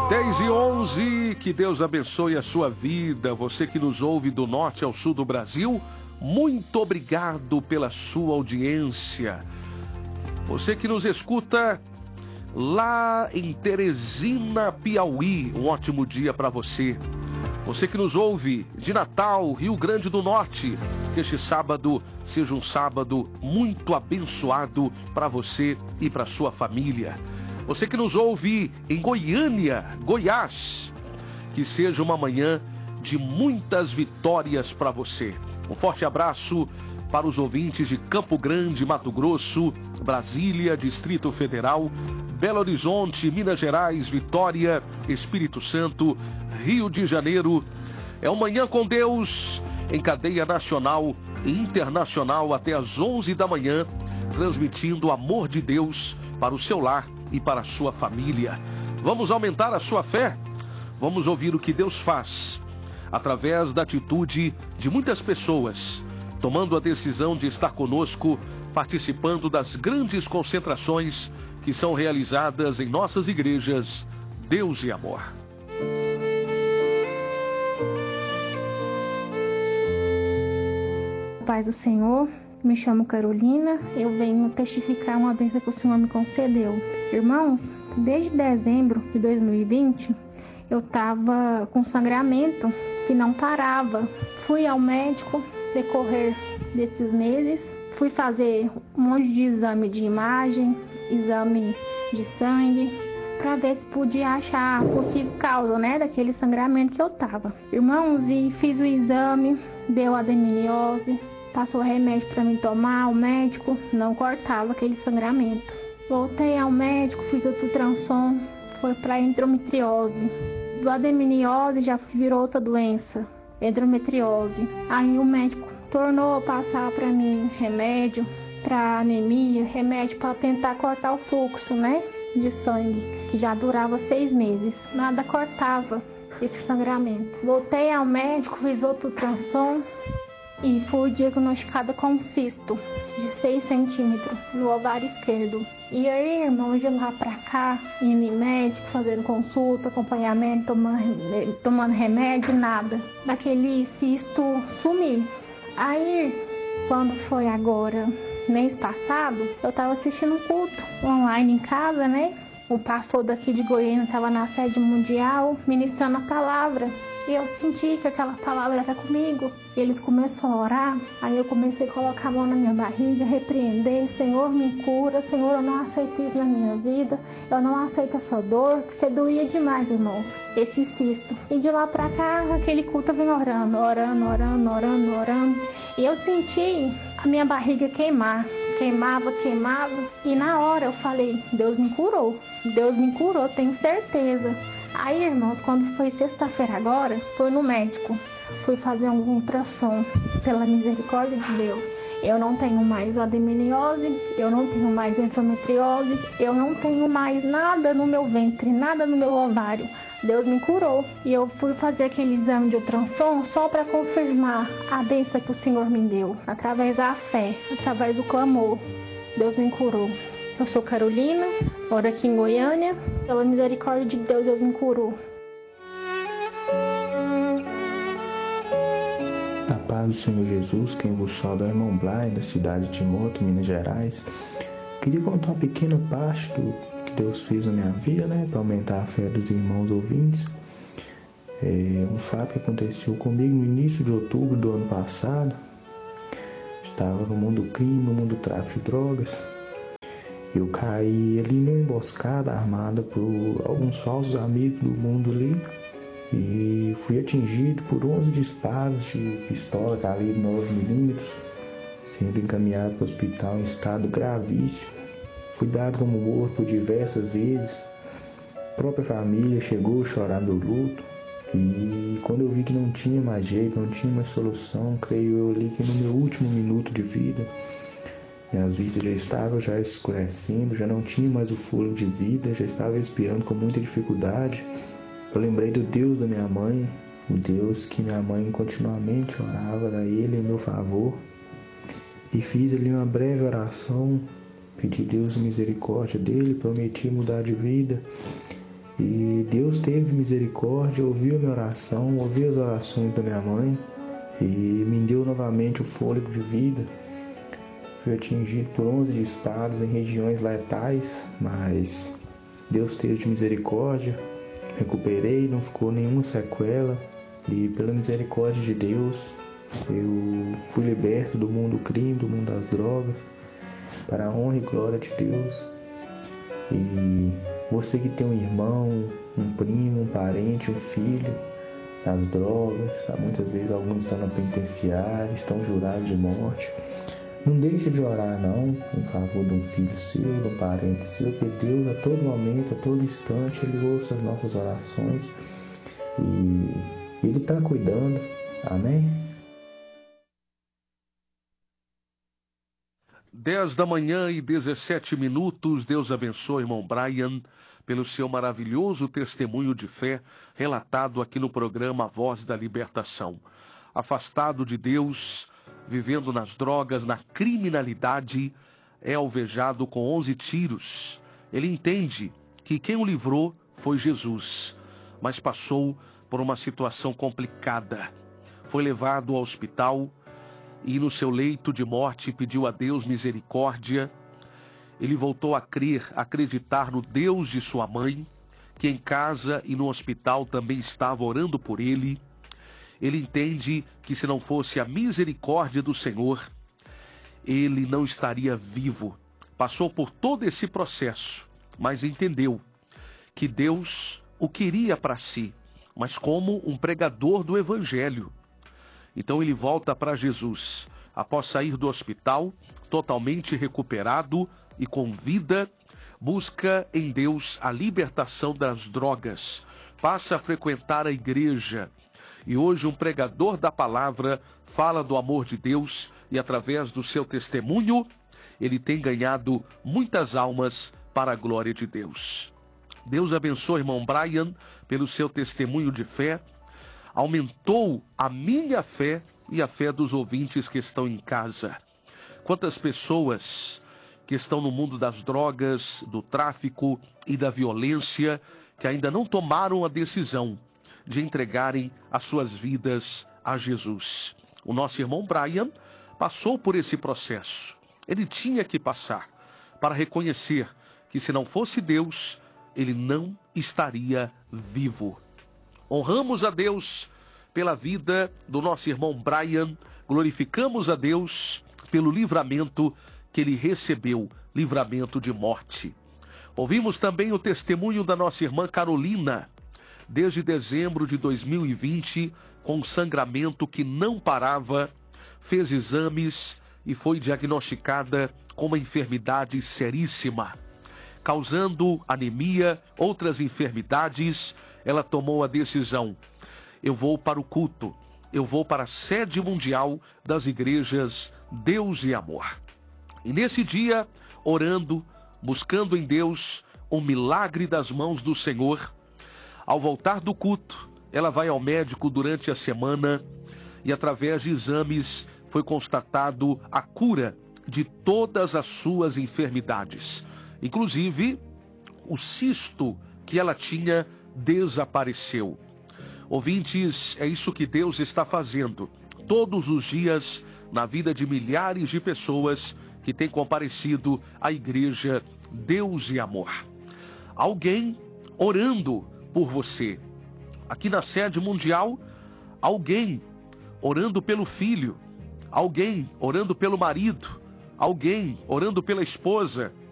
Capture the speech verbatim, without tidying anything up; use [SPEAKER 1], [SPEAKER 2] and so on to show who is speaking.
[SPEAKER 1] dez e onze, que Deus abençoe a sua vida. Você que nos ouve do norte ao sul do Brasil, muito obrigado pela sua audiência. Você que nos escuta lá em Teresina, Piauí, um ótimo dia para você. Você que nos ouve de Natal, Rio Grande do Norte, que este sábado seja um sábado muito abençoado para você e para sua família. Você que nos ouve em Goiânia, Goiás, que seja uma manhã de muitas vitórias para você. Um forte abraço para os ouvintes de Campo Grande, Mato Grosso, Brasília, Distrito Federal, Belo Horizonte, Minas Gerais, Vitória, Espírito Santo, Rio de Janeiro. É uma Manhã com Deus em cadeia nacional e internacional até às onze da manhã, transmitindo o amor de Deus para o seu lar e para a sua família. Vamos aumentar a sua fé? Vamos ouvir o que Deus faz através da atitude de muitas pessoas, tomando a decisão de estar conosco, participando das grandes concentrações que são realizadas em nossas igrejas. Deus e amor.
[SPEAKER 2] Paz do Senhor, me chamo Carolina, eu venho testificar uma bênção que o Senhor me concedeu. Irmãos, desde dezembro de dois mil e vinte, eu estava com sangramento que não parava. Fui ao médico decorrer desses meses, fui fazer um monte de exame de imagem, exame de sangue, para ver se podia achar a possível causa, né, daquele sangramento que eu tava. Irmãos, e fiz o exame, deu adenovirose, passou remédio para mim tomar, o médico não cortava aquele sangramento. Voltei ao médico, fiz outro ultrassom, foi para endometriose. Do adenovirose já virou outra doença, endometriose. Aí o médico tornou passar para mim remédio para anemia, remédio para tentar cortar o fluxo, né, de sangue, que já durava seis meses. Nada cortava esse sangramento. Voltei ao médico, fiz outro ultrassom e fui diagnosticada com um cisto de seis centímetros no ovário esquerdo. E aí, irmão, de lá pra cá, indo em médico, fazendo consulta, acompanhamento, tomando, tomando remédio, nada. Daquele cisto sumiu. Aí, quando foi agora, mês passado, eu tava assistindo um culto online em casa, né? O pastor daqui de Goiânia estava na sede mundial ministrando a palavra. E eu senti que aquela palavra era comigo. E eles começaram a orar. Aí eu comecei a colocar a mão na minha barriga, repreender. Senhor, me cura. Senhor, eu não aceito isso na minha vida. Eu não aceito essa dor, porque doía demais, irmãos, esse cisto. E de lá pra cá, aquele culto vem orando, orando, orando, orando, orando. E eu senti a minha barriga queimar. Queimava, queimava. E na hora eu falei, Deus me curou. Deus me curou, tenho certeza. Aí, irmãos, quando foi sexta-feira agora, fui no médico. Fui fazer um ultrassom, pela misericórdia de Deus. Eu não tenho mais adenovirose, eu não tenho mais endometriose, eu não tenho mais nada no meu ventre, nada no meu ovário. Deus me curou. E eu fui fazer aquele exame de ultrassom só para confirmar a bênção que o Senhor me deu. Através da fé, através do clamor, Deus me curou. Eu sou Carolina, moro aqui em Goiânia. Pela misericórdia de Deus, Deus me curou.
[SPEAKER 3] Na paz do Senhor Jesus, quem vos fala é o irmão Blay, da cidade de Timóteo, Minas Gerais. Queria contar uma pequena parte do que Deus fez na minha vida, né, para aumentar a fé dos irmãos ouvintes. É um fato que aconteceu comigo no início de outubro do ano passado. Estava no mundo do crime, no mundo do tráfico de drogas. Eu caí ali numa emboscada armada por alguns falsos amigos do mundo ali e fui atingido por onze disparos de pistola calibre nove milímetros, sendo encaminhado para o hospital em estado gravíssimo. Fui dado como morto por diversas vezes. A própria família chegou chorando o luto e quando eu vi que não tinha mais jeito, não tinha mais solução, creio eu ali que no meu último minuto de vida, minhas vistas já estavam já escurecendo, já não tinha mais o fôlego de vida, já estava respirando com muita dificuldade. Eu lembrei do Deus da minha mãe, o Deus que minha mãe continuamente orava a Ele em meu favor. E fiz ali uma breve oração, pedi a Deus a misericórdia dele, prometi mudar de vida. E Deus teve misericórdia, ouviu a minha oração, ouviu as orações da minha mãe e me deu novamente o fôlego de vida. Fui atingido por onze disparos em regiões letais, mas Deus teve de misericórdia, recuperei, não ficou nenhuma sequela e pela misericórdia de Deus eu fui liberto do mundo do crime, do mundo das drogas, para a honra e glória de Deus. E você que tem um irmão, um primo, um parente, um filho nas drogas, muitas vezes alguns estão na penitenciária, estão jurados de morte, não deixe de orar não, em favor de um filho seu, de um parente seu, que Deus a todo momento, a todo instante, Ele ouça as nossas orações e Ele está cuidando. Amém?
[SPEAKER 1] dez da manhã e dezessete minutos. Deus abençoe, irmão Brian, pelo seu maravilhoso testemunho de fé relatado aqui no programa A Voz da Libertação. Afastado de Deus, vivendo nas drogas, na criminalidade, é alvejado com onze tiros. Ele entende que quem o livrou foi Jesus, mas passou por uma situação complicada. Foi levado ao hospital e no seu leito de morte pediu a Deus misericórdia. Ele voltou a crer, a acreditar no Deus de sua mãe, que em casa e no hospital também estava orando por ele. Ele entende que se não fosse a misericórdia do Senhor, ele não estaria vivo. Passou por todo esse processo, mas entendeu que Deus o queria para si, mas como um pregador do Evangelho. Então ele volta para Jesus, após sair do hospital, totalmente recuperado e com vida, busca em Deus a libertação das drogas, passa a frequentar a igreja, e hoje um pregador da palavra fala do amor de Deus, e através do seu testemunho, ele tem ganhado muitas almas para a glória de Deus. Deus abençoe, irmão Brian, pelo seu testemunho de fé. Aumentou a minha fé e a fé dos ouvintes que estão em casa. Quantas pessoas que estão no mundo das drogas, do tráfico e da violência, que ainda não tomaram a decisão de entregarem as suas vidas a Jesus. O nosso irmão Brian passou por esse processo. Ele tinha que passar para reconhecer que se não fosse Deus, ele não estaria vivo. Honramos a Deus pela vida do nosso irmão Brian, glorificamos a Deus pelo livramento que ele recebeu, livramento de morte. Ouvimos também o testemunho da nossa irmã Carolina, desde dezembro de dois mil e vinte, com sangramento que não parava, fez exames e foi diagnosticada com uma enfermidade seríssima, causando anemia, outras enfermidades. Ela tomou a decisão: eu vou para o culto, eu vou para a sede mundial das igrejas Deus e Amor. E nesse dia, orando, buscando em Deus o milagre das mãos do Senhor, ao voltar do culto, ela vai ao médico durante a semana e através de exames foi constatado a cura de todas as suas enfermidades. Inclusive, o cisto que ela tinha desapareceu. Ouvintes, é isso que Deus está fazendo todos os dias na vida de milhares de pessoas que têm comparecido à igreja Deus e Amor. Alguém orando por você. Aqui na sede mundial, alguém orando pelo filho, alguém orando pelo marido, alguém orando pela esposa,